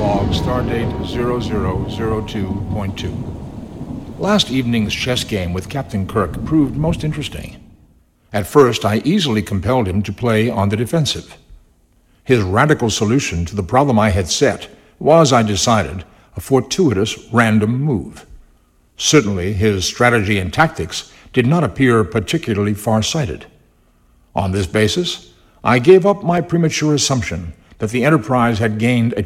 Log Stardate 0002.2. Last evening's chess game with Captain Kirk proved most interesting. At first, I easily compelled him to play on the defensive. His radical solution to the problem I had set was, I decided, a fortuitous random move. Certainly, his strategy and tactics did not appear particularly far-sighted. On this basis, I gave up my premature assumption that the Enterprise had gained a